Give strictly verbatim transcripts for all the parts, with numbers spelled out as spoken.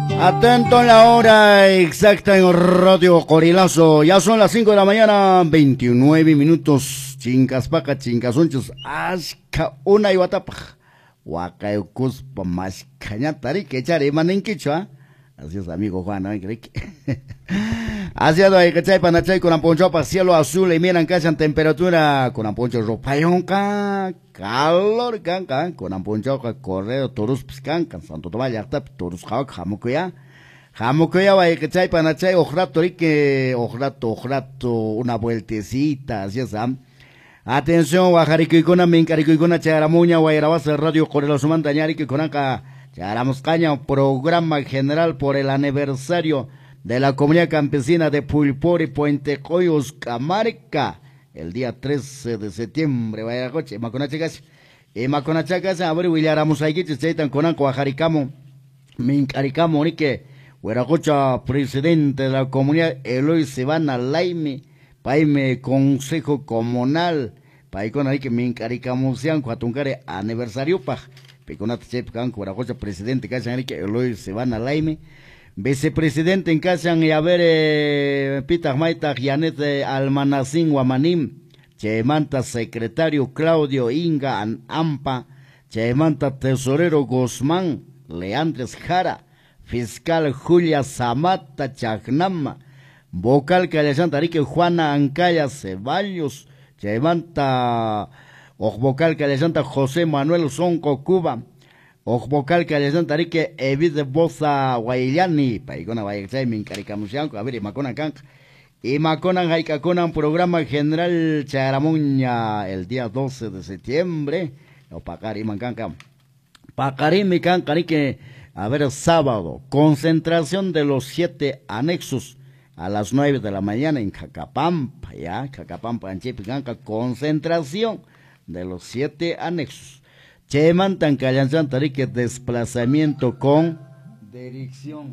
Atento a la hora exacta en Radio Corilazo. Ya son las cinco de la mañana, veintinueve minutos. Chincaspaca, chincasonchos. Ashka una iwatapa. Wakayukus pamas cañatari que echaré manen quichua. Así es, amigo Juan, ¿no? Así es, hay que echar panachay con amponcho para cielo azul y miran que hacen temperatura con amponcho ropayonca, calor canca, con amponcho correo toros piscanca, Santo Tomás ya está, toros jamucuya, jamucuya, hay que echar panachay, ojrato, rique, ojrato, ojrato, una vueltecita, así es, ¿ah? Atención, guajarico y con amincarico y con charamuña, guayrabasa, radio correo sumantañari que con acá. Charamos caña, programa general por el aniversario de la comunidad campesina de Pulpori, Puente Coyos, Camarca, el día trece de septiembre, vaya coche, maconachacas, y maconachacas, a ver, Willaramos aquí, chaitan con anco, ajaricamo, mincaricamo, ni que, hueracocha, presidente de la comunidad, Eloy Sebana Laime, paime consejo comunal, paicon ahí que mincaricamo sean, cuatuncare aniversario, pa. Peconata Chepcan, Cuaracocha, presidente, Cachan, que Eloy Sebana Laime, vicepresidente en Cachan, y a ver, eh, Pitag Maitag, Yanet eh, Almanacín, Guamanim, Chemanta, secretario Claudio Inga Ampa, Chemanta, tesorero Guzmán, Leandres Jara, fiscal Julia Zamata Chagnama, vocal Calesantarique Juana Ancaya Ceballos, Chemanta, Ojbocal Calesanta José Manuel Sonco Cuba, Ojbocal Calesanta Rique Evide Boza Guayllani, Paigona Guayachay Mincaricamusianco, a ver, y Macona Canc, y Macona Jaicaconan, programa general Charamuña, el día doce de septiembre, o Pacari Mancanca, Pacari Micanca Rique, a ver, sábado, concentración de los siete anexos a las nueve de la mañana en Cacapampa, ya, Cacapampa, Anchipicanca, concentración de los siete anexos. Chemantan Cayanzán Tarique, desplazamiento con dirección.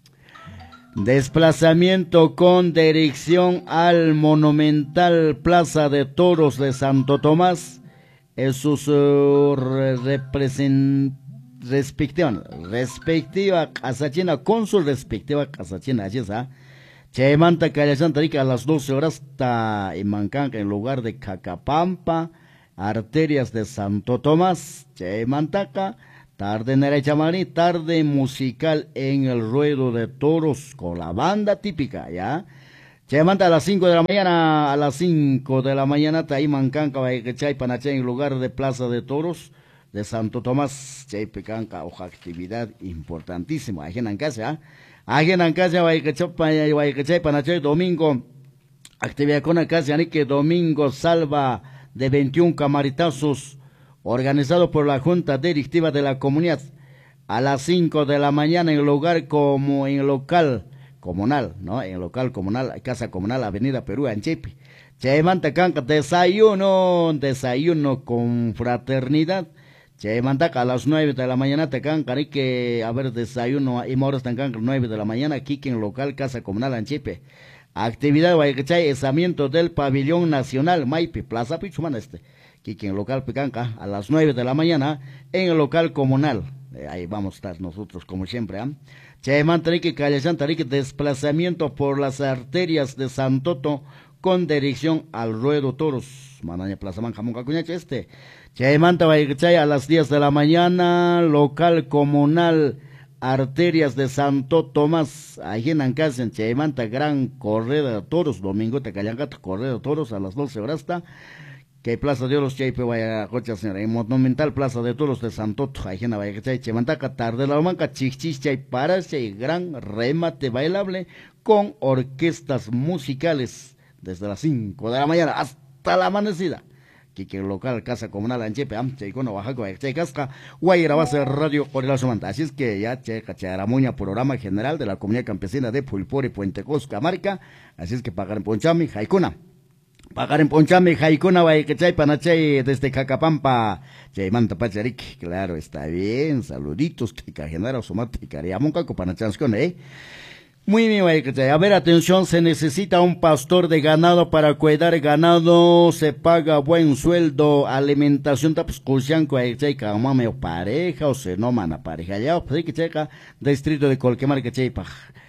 Desplazamiento con dirección al monumental Plaza de Toros de Santo Tomás. En sus uh, represent, respectiva, respectiva casachina, con su respectiva casachina, así es, ¿ah? Chemanta Cayanzán Tarique a las doce horas está en Mancanca, en lugar de Cacapampa. Arterias de Santo Tomás, Chemantaca, tarde en Chamari, tarde musical en el ruedo de toros con la banda típica, ¿ya? Chemanta a las cinco de la mañana, a las cinco de la mañana, Taimancanca, Baikechay, Panachay, en lugar de Plaza de Toros de Santo Tomás, Chaypecanca, oja, actividad importantísima, ajenan casa, ajenan casa, Baikechay, Panachay, domingo, actividad con la casa, ni que domingo salva de veintiún camaritazos, organizado por la Junta Directiva de la Comunidad, a las cinco de la mañana en el lugar como en el local comunal, ¿no? En el local comunal, Casa Comunal, Avenida Perú, Anchepe. Chemanta Canca, desayuno, desayuno con fraternidad. Chemanta a las nueve de la mañana, te canca, hay que haber desayuno, y moros tan canca, nueve de la mañana, aquí en el local Casa Comunal, Anchepe. Actividad Guayachay, esamiento del pabellón nacional Maipi, Plaza Pichumana este, Kiki en local Picanca, a las nueve de la mañana, en el local comunal. Eh, ahí vamos a estar nosotros como siempre, ¿ah? ¿eh? Chayamantarique, Calle Santarique, desplazamiento por las arterias de Santoto con dirección al ruedo toros. Manaña Plaza Manjamonca Cuñache este. Chayamanta Guayachay a las diez de la mañana, local comunal. Arterias de Santo Tomás, allí en Ancasa, en Chaymanta, gran corrida de toros, domingo, Tecayangata, corrida de toros, a las doce horas está, que Plaza de Oros, Chaype, vaya, cocha, señora, en monumental Plaza de Toros de Santoto, allí en Vaya, Chaymantaca, tarde la manca, chichis, chay, parase, y gran remate bailable con orquestas musicales, desde las cinco de la mañana hasta la amanecida. Que el local Casa Comunal Anchepe, Chaycono, Oaxaca, Chaycasca, Guayra va a ser radio Corilazo Manta. Así es que ya Checa Charamuña, programa general de la comunidad campesina de Pulpori, Puente Cosca, Marca. Así es que pagar en Ponchami, Jaicuna. Pagar en Ponchami, Jaicuna, Guaycachay, Panachay, desde Cacapampa, Chaymanta Pacharic. Claro, está bien. Saluditos, Tica Genera, Somate, Cariamonca, Copanachanskone, ¿eh? Muy bien, Guayacachay. A ver, atención, se necesita un pastor de ganado para cuidar ganado, se paga buen sueldo, alimentación, tapos, cusian, Guayacachay, como medio pareja, o se no mana pareja, ya, pues, que checa, distrito de Colquemar, que chepa.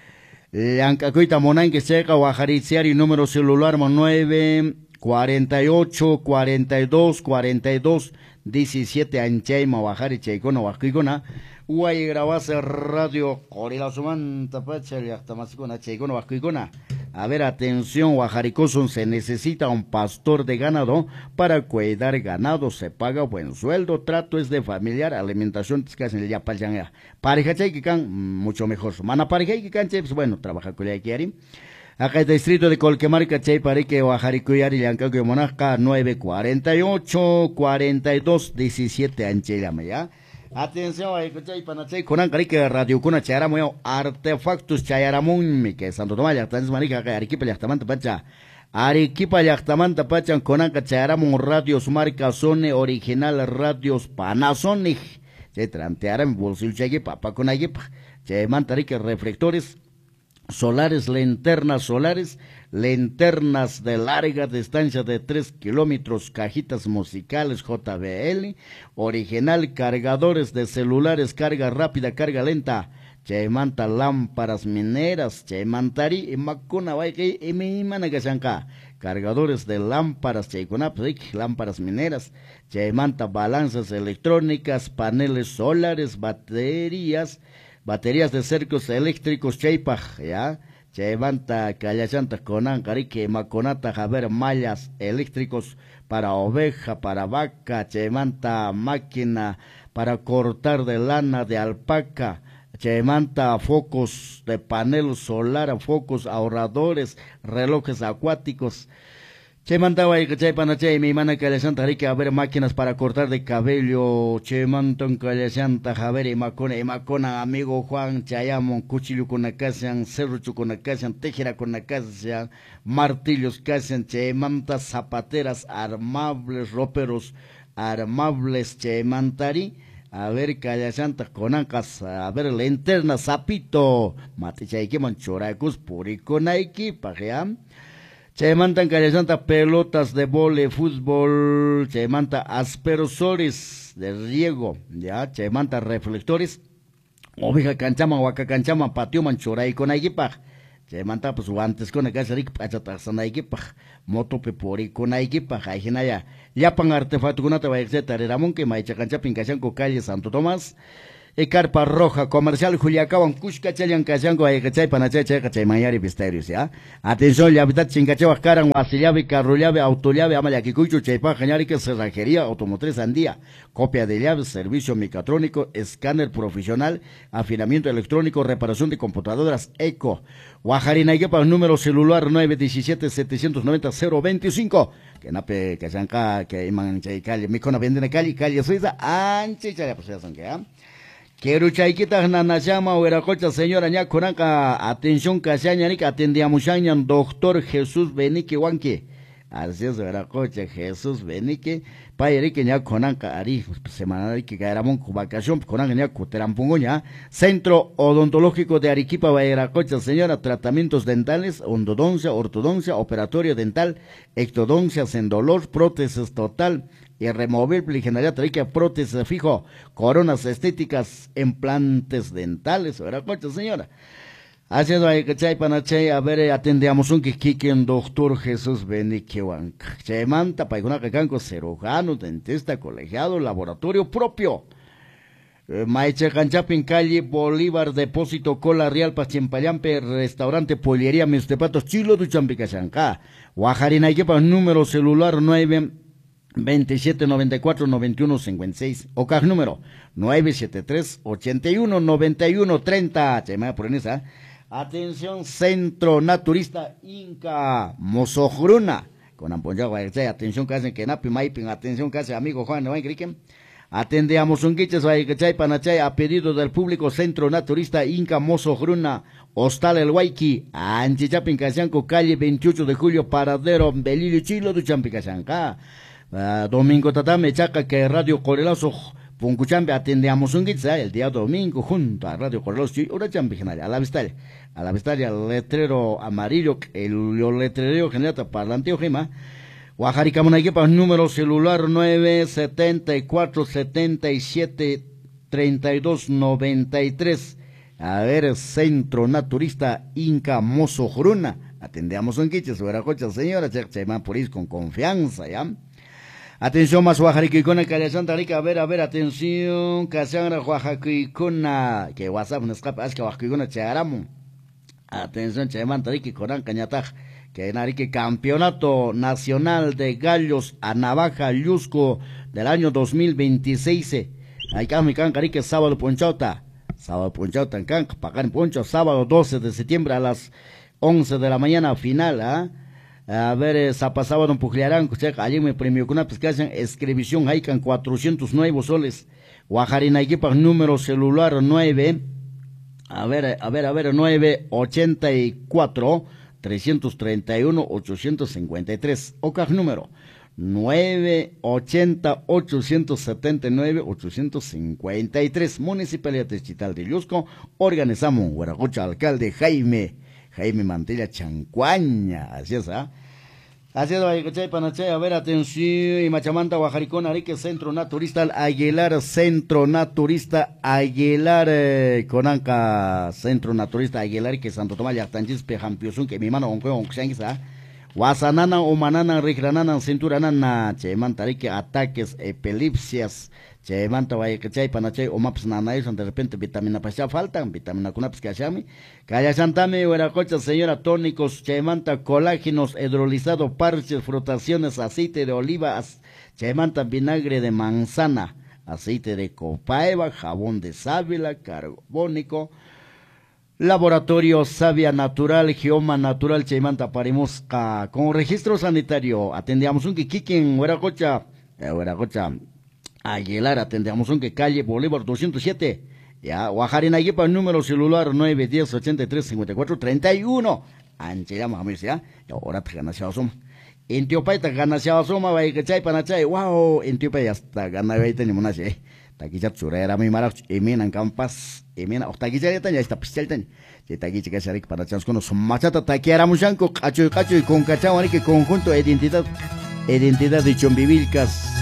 Lancacuita Monán, que checa, Guajariciari, número celular, nueve, cuarenta y ocho, cuarenta y dos, cuarenta y dos, diecisiete, Anchaima, Guajari, Cheicona, Guajuicona. Guay grabase radio Corila Suman Tapacha y hasta más con Cheicona Vascuicona. A ver, atención, Guajaricosun, se necesita un pastor de ganado para cuidar ganado, se paga buen sueldo, trato es de familiar, alimentación, que hacen el yapayanga. Pareja Chaikikan, mucho mejor. Mana pareja Chaikikan, pues bueno, trabaja con la Kiari. Acá el distrito de Colquemar, Cachay, Parique, Guajaricuyari, Yancaco, Monasca, nueve, cuarenta y ocho, cuarenta y dos, diecisiete, Anchellame, ¿ya? Atención, ay, Cachay, Panachay, Conan, Carique, Radio Cuna, Chayaramoyo, Artefactos, Chayaramón, que Santo Tomás, Yactanes, Marica, Arequipa, Yactamanta, Pacha, Arequipa, Yactamanta, Pacha, Conan, Chayaramón, Radios, Marca, Zone, Original, Radios, Panasonic, Chay, Trantearam, Bolsillo, Chay, Papa, Conayepa, Chay, Mantarique, Reflectores, solares, linternas solares, linternas de larga distancia de tres kilómetros, cajitas musicales J B L, original, cargadores de celulares, carga rápida, carga lenta, Chaimanta, lámparas mineras, Chaimantari, y Macuna, Baiki, y mi Managashanka, cargadores de lámparas, Chaikunapik, lámparas mineras, Chaimanta, balanzas electrónicas, paneles solares, baterías, baterías de cercos eléctricos, Chaipaj, ya, Chaimanta, Callachanta, Conan, Carique, Maconata, Javer, mallas eléctricos para oveja, para vaca, Chaimanta, máquina para cortar de lana de alpaca, Chaimanta, focos de panel solar, focos ahorradores, relojes acuáticos, Che mandaba y que panache mi mana que le santa rica a ver máquinas para cortar de cabello, che manton que le santa javer y macona y macona amigo Juan chayamon cuchillo con la casa, serrucho con la casa, tejera con la casa, martillos que hacen che mantas zapateras armables, roperos armables che mantari. A ver, calla santa conacas, a ver, linterna, sapito, mate chayque manchoracos, purico naiki, pajeam. Se mandan santa pelotas de vole, fútbol, se manta aspersores de riego, ya, se manta reflectores, oveja canchama, huaca canchama, patio manchoray con aiguipaj, se manta pues guantes con acá, ric, pachataxan aiguipaj, moto pepori con aiguipaj, ajinaya, ya pan artefacto con ata vaya tareramón que maicha cancha pincachanco calle Santo Tomás, e carpa roja comercial Juliacaban Cusca Chayan Cachango Ayacachay Panachay Chacachay Mayari Misterios, ya. Atención, ya habitat Chincachewa Caran, Wasillave, Carrullave, Autollave, Amalaquicucho, Chaypa, Jañarique, Cerrajería, Automotriz Andía, copia de llaves, servicio mecatrónico, escáner profesional, afinamiento electrónico, reparación de computadoras, Eco, Guajarinaiguepa, número celular nueve uno siete, siete nueve cero, cero dos cinco, que nape, que chanca, que iman chay calle, micona venden calle, calle Suiza, anche, chaya, pues ya son que, ¿ah? Quiero chaiquitas nanachama o eracocha señora ña conanca atención casañanica atendíamos añan doctor Jesús Benique Huanque. Así es eracocha Jesús Benique payerique ña conanca ari semanal que caeramon con vacación conanca ña cuterampungoña Centro Odontológico de Arequipa Eracocha señora tratamientos dentales, endodoncia, ortodoncia, operatorio dental, ectodoncia sin dolor, prótesis total y removible, ingeniería tarica, prótesis fijo, coronas estéticas, implantes dentales, ¿verdad, cocha señora? Haciendo ahí que chay panachay, a ver, atendíamos un quiquiquen doctor Jesús Beniquewan. Chaymanta, paiguna cacanco, cirujano, dentista, colegiado, laboratorio propio. Eh, Maiche Canchapin, calle Bolívar, depósito Cola Real, Pachimpayampe, restaurante, pollería, Mistepatos, Chilo, Duchampicachancá. Guajarina, número celular nueve veintisiete noventa y cuatro noventa y uno cincuenta y seis o C A G número nueve siete tres ochenta y uno noventa y uno treinta. Chema por esa. Atención, Centro Naturista Inca Mozojruna con Ampoñagua, atención que hacen que napi maipin, atención que hace amigo Juan no hay criquen. Atendíamos un guiches chay panachay a pedido del público. Centro Naturista Inca Mozojruna, Hostal El Huayqui, Anchichapin Casanco, calle veintiocho de julio, paradero Belilio Chilo, Duchampicasanca. Uh, Domingo Tatame Chaca que Radio Corelazo Puncuchambe atendíamos un guitza el día domingo junto a Radio Correos y ahora champigenaria, a la vista, a la vista el letrero amarillo, el, el letrero general para la Antiojima, Guajaricamunaiquepa, número celular nueve setenta y cuatro setenta y siete treinta y dos noventa y tres. A ver, Centro Naturista Inca Mozo Juruna. Atendíamos un quiche, su cocha señora, Chema Puris con confianza, ¿ya? Atención más Guajariquicona, Calle Santa Rica, a ver, a ver, atención, Casangra Guajaquicona, que WhatsApp nos escapa, es que Guajaquicona Chegaramo. Atención, Chema Tariki Corán Cañataj, que Narique Campeonato Nacional de Gallos a Navaja Yusco del año dos mil veintiséis. Ahí mi can Carique, sábado Ponchota, sábado Ponchota en can, pagar Poncho, sábado doce de septiembre a las once de la mañana, final, ¿ah? ¿eh? A ver, eh, Zapasábado en Pujliarán, allí me premio con una pescación, escribición, Haikan, cuatrocientos nuevos soles, Guajarinaiquipa, número celular nueve, a ver, a ver, a ver, nueve ochenta y cuatro trescientos treinta y uno ochocientos cincuenta y tres, Ocaj número nueve ochenta ochocientos setenta y nueve ochocientos cincuenta y tres, Municipalidad de Chital de Yusco, organizamos, Huaracocha, alcalde Jaime, Jaime Mantilla Chancuaña, así es, ¿ah? Así es, Guayacachay, Panachay, a ver, atención, y Machamanta, Guajaricón, Arique, Centro Naturista, Aguilar, Centro Naturista, Aguilar, eh, Conanca, Centro Naturista, Aguilar, que Santo Tomás, Yactanchis, Pejampiozun, que mi mano, onque, onque, ¿ah? Guasanana, Omanana, Rigranana, Cinturanana, Chemanta, Arique, ataques, epilepsias, Chemanta, Guayacachay, Panachay, o maps nanayos, de repente vitamina pasha faltan, vitamina cunaps que hachami, Callachantame, Hueracocha, señora, tónicos, Chemanta, colágenos, hidrolizado, parches, frotaciones, aceite de oliva, Chemanta, vinagre de manzana, aceite de copaeva, jabón de sábila, carbónico, Laboratorio Savia Natural, Geoma Natural, Chemanta, Parimosca, con registro sanitario, atendíamos un Kikiki en Hueracocha, Hueracocha, Aguilar, atendemos un que calle Bolívar doscientos siete, ya, Guajarinaguipa, número celular nueve diez ochenta y tres cincuenta y cuatro treinta y uno, Anchayama, ya, y ahora te ganas a suma. En Tiopay te ganas a suma, vaya que chay panachay, wow, en Tiopay hasta ganas a ni monas, eh, taquilla churera, mi mara, eminan campas, emina, o taquilla ya ya está picheltan, que taquilla que se rica para chans con los machata, taquiara muchanco, cacho y cacho y con cachao, que conjunto, identidad, identidad de Chombivilcas.